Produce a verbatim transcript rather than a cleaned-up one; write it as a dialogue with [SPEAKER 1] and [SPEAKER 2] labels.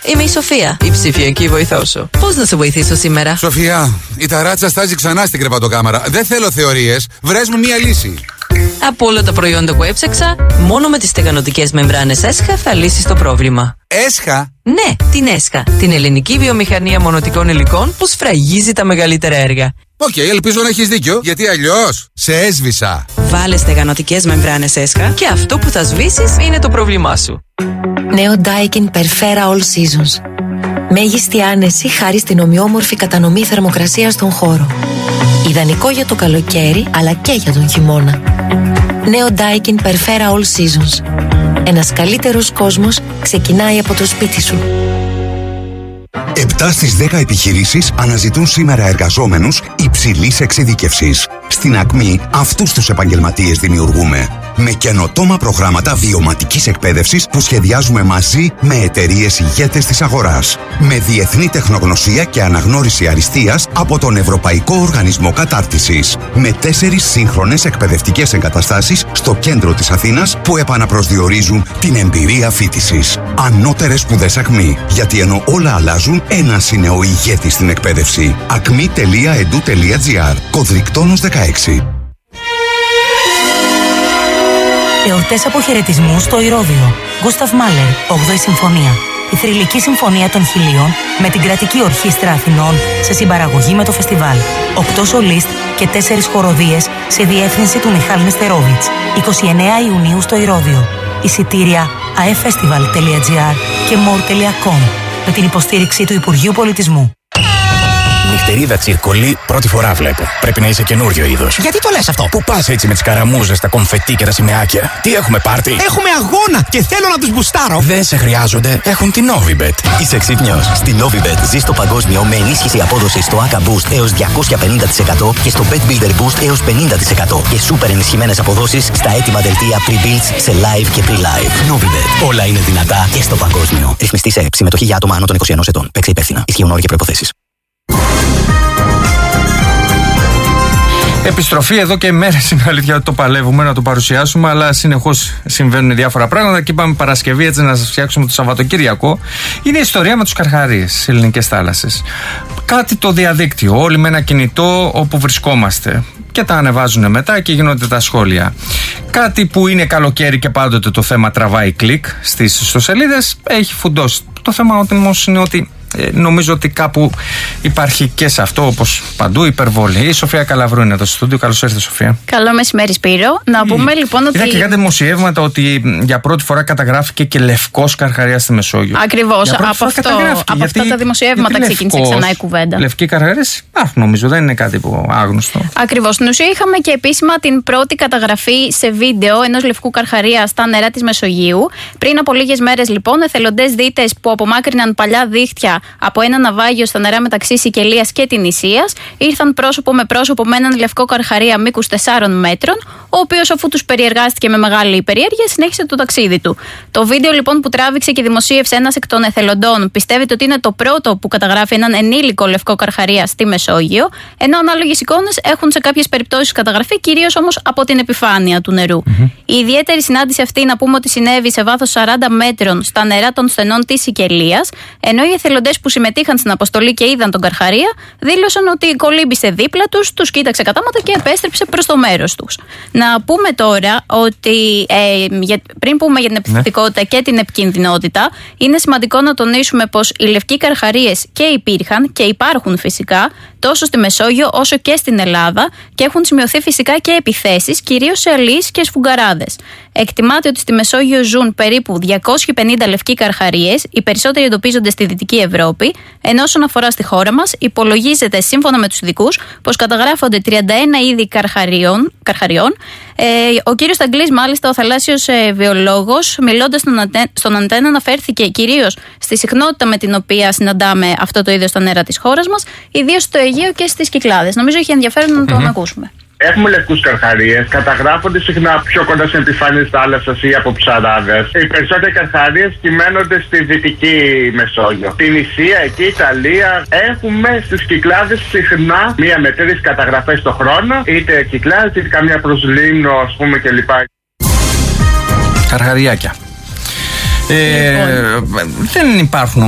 [SPEAKER 1] Είμαι η Σοφία, η ψηφιακή βοηθό σου. Πώς να σε βοηθήσω σήμερα?
[SPEAKER 2] Σοφία, η ταράτσα στάζει ξανά στην κρεβατοκάμαρα. Δεν θέλω θεωρίες. Βρες μου μία λύση.
[SPEAKER 1] Από όλα τα προϊόντα που έψαξα, μόνο με τις στεγανοτικές μεμβράνες ΕΣΧΑ θα λύσεις το πρόβλημα.
[SPEAKER 2] ΕΣΧΑ?
[SPEAKER 1] Ναι, την ΕΣΧΑ, την ελληνική βιομηχανία μονοτικών υλικών που σφραγίζει τα μεγαλύτερα έργα.
[SPEAKER 2] Οκ, okay, ελπίζω να έχεις δίκιο, γιατί αλλιώς σε έσβησα.
[SPEAKER 1] Βάλε στεγανοτικές μεμβράνες ΕΣΧΑ και αυτό που θα σβήσεις είναι το πρόβλημά σου.
[SPEAKER 3] Νέο Daikin Perfera All Seasons. Μέγιστη άνεση χάρη στην ομοιόμορφη κατανομή θερμοκρασίας στον χώρο. Ιδανικό για το καλοκαίρι, αλλά και για τον χειμώνα. Νέο Daikin Perfera All Seasons. Ένας καλύτερος κόσμος ξεκινάει από το σπίτι σου.
[SPEAKER 4] επτά στις δέκα επιχειρήσεις αναζητούν σήμερα εργαζόμενους υψηλής εξειδίκευσης. Στην Ακμή αυτούς τους επαγγελματίες δημιουργούμε. Με καινοτόμα προγράμματα βιωματικής εκπαίδευσης που σχεδιάζουμε μαζί με εταιρείες ηγέτες της αγοράς. Με διεθνή τεχνογνωσία και αναγνώριση αριστείας από τον Ευρωπαϊκό Οργανισμό Κατάρτισης. Με τέσσερις σύγχρονες εκπαιδευτικές εγκαταστάσεις στο κέντρο της Αθήνας που επαναπροσδιορίζουν την εμπειρία φοιτησης. Ανώτερες σπουδές Ακμή. Γιατί ενώ όλα αλλάζουν, ένας είναι ο ηγέτης στην εκπαίδευση. ακμή τελεία ed τελεία gr. Κωδρικτόνος δεκαέξι.
[SPEAKER 5] Εορτές αποχαιρετισμού στο Ηρώδειο. Γκούσταβ Μάλερ, όγδοη Συμφωνία. Η θρυλική συμφωνία των χιλίων με την κρατική ορχήστρα Αθηνών σε συμπαραγωγή με το φεστιβάλ. Οκτώ σολίστ και τέσσερις χοροδίες σε διεύθυνση του Μιχάλη Νεστερόβιτς. εικοστή ενάτη Ιουνίου στο Ηρώδειο. Εισιτήρια a e festival τελεία gr και more τελεία com με την υποστήριξη του Υπουργείου Πολιτισμού.
[SPEAKER 6] Νυχτερίδα τσιρκολί, πρώτη φορά βλέπω. Πρέπει να είσαι καινούριο είδος.
[SPEAKER 7] Γιατί το λες αυτό?
[SPEAKER 6] Πού πας έτσι με τις καραμούζες, τα κομφετί και τα σημαίακια? Τι έχουμε πάρτι?
[SPEAKER 7] Έχουμε αγώνα και θέλω να τους μπουστάρω.
[SPEAKER 6] Δεν σε χρειάζονται, έχουν την Novibet.
[SPEAKER 8] Είσαι ξύπνιος? Στη Novibet ζεις το παγκόσμιο με ενίσχυση απόδοσης στο έι έι κέι Boost έως διακόσια πενήντα τοις εκατό και στο Bet Builder Boost έως πενήντα τοις εκατό και σούπερ ενισχυμένες αποδόσεις στα έτοιμα δελτία pre-builds σε live και pre-live. Novibet. Όλα είναι δυνατά και στο παγκόσμιο. Ρυθμιστή σε συμμετοχή για άτομα άνω των είκοσι ενός ετών. Παίξε υπεύθυνα. Ισχύουν όροι και προϋποθέσεις.
[SPEAKER 9] Επιστροφή εδώ και μέρες, είναι αλήθεια ότι το παλεύουμε να το παρουσιάσουμε, αλλά συνεχώς συμβαίνουν διάφορα πράγματα και είπαμε Παρασκευή έτσι να σας φτιάξουμε το Σαββατοκύριακο. Είναι η ιστορία με τους καρχαρίες στις ελληνικές θάλασσες. Κάτι το διαδίκτυο, όλοι με ένα κινητό όπου βρισκόμαστε και τα ανεβάζουν μετά και γίνονται τα σχόλια. Κάτι που είναι καλοκαίρι και πάντοτε το θέμα τραβάει κλικ στις ιστοσελίδες, έχει φουντώσει. Το θέμα όμως είναι ότι Ε, νομίζω ότι κάπου υπάρχει και σε αυτό, όπως παντού, υπερβολή. Η Σοφία Καλαβρού είναι εδώ στο στούντιο. Καλώς ήρθες, Σοφία.
[SPEAKER 10] Καλό μεσημέρι, Σπύρο. Να πούμε λοιπόν ότι.
[SPEAKER 9] Είδα και κάτι δημοσιεύματα ότι για πρώτη φορά καταγράφηκε και λευκός καρχαρίας στη Μεσόγειο.
[SPEAKER 10] Ακριβώς. Από, αυτό, από γιατί, αυτά τα δημοσιεύματα ξεκίνησε λευκός, ξανά η κουβέντα.
[SPEAKER 9] Λευκοί καρχαρίες υπάρχουν, νομίζω, δεν είναι κάτι που άγνωστο.
[SPEAKER 10] Ακριβώς. Στην ουσία είχαμε και επίσημα την πρώτη καταγραφή σε βίντεο ενός λευκού καρχαρία στα νερά της Μεσογείου. Πριν από λίγες μέρες, λοιπόν, εθελοντές δίτες που απομάκρυναν παλιά δίχτυα από ένα ναυάγιο στα νερά μεταξύ Σικελίας και την Ισίας ήρθαν πρόσωπο με πρόσωπο με έναν λευκό καρχαρία μήκους τεσσάρων μέτρων, ο οποίος, αφού τους περιεργάστηκε με μεγάλη περιέργεια, συνέχισε το ταξίδι του. Το βίντεο λοιπόν που τράβηξε και δημοσίευσε ένας εκ των εθελοντών πιστεύετε ότι είναι το πρώτο που καταγράφει έναν ενήλικο λευκό καρχαρία στη Μεσόγειο, ενώ ανάλογες εικόνες έχουν σε κάποιες περιπτώσεις καταγραφεί, κυρίως όμως από την επιφάνεια του νερού. Mm-hmm. Η ιδιαίτερη συνάντηση αυτή, να πούμε ότι συνέβη σε βάθος σαράντα μέτρων στα νερά των στενών της Σικελίας, ενώ οι εθελοντές που συμμετείχαν στην αποστολή και είδαν τον καρχαρία δήλωσαν ότι κολύμπησε δίπλα τους, τους κοίταξε κατάματα και επέστρεψε προς το μέρος τους. Να πούμε τώρα ότι ε, για, πριν πούμε για την επιθετικότητα ναι. και την επικινδυνότητα, είναι σημαντικό να τονίσουμε πως οι λευκοί καρχαρίες και υπήρχαν και υπάρχουν φυσικά τόσο στη Μεσόγειο όσο και στην Ελλάδα και έχουν σημειωθεί φυσικά και επιθέσεις, κυρίως σε αλείς και σφουγγαράδες. Εκτιμάται ότι στη Μεσόγειο ζουν περίπου διακόσιοι πενήντα λευκοί καρχαρίες, οι περισσότεροι εντοπίζονται στη Δυτική Ευρώπη, ενώ όσον αφορά στη χώρα μας, υπολογίζεται σύμφωνα με τους ειδικούς πως καταγράφονται τριάντα ένα είδη καρχαριών. καρχαριών. Ε, ο κύριος Σταγκλής, μάλιστα, ο θαλάσσιος ε, βιολόγος, μιλώντας στον, στον Αντένα, αναφέρθηκε κυρίως στη συχνότητα με την οποία συναντάμε αυτό το είδος στα νερά της χώρας μας, ιδίως στο Αιγαίο και στις Κυκλάδες. Νομίζω έχει ενδιαφέρον να τον mm-hmm. ακούσουμε.
[SPEAKER 11] Έχουμε λευκούς καρχαρίες, καταγράφονται συχνά πιο κοντά στην επιφάνεια της θάλασσας ή από ψαράδες. Οι περισσότεροι καρχαρίες κυμαίνονται στη Δυτική Μεσόγειο. Στην Ισία, εκεί, Ιταλία, έχουμε στις Κυκλάδες συχνά μία με τρεις καταγραφές το χρόνο, είτε Κυκλάδες, είτε καμιά προσλήνω, ας πούμε, κλπ.
[SPEAKER 9] Καρχαριάκια. Ε, δεν υπάρχουν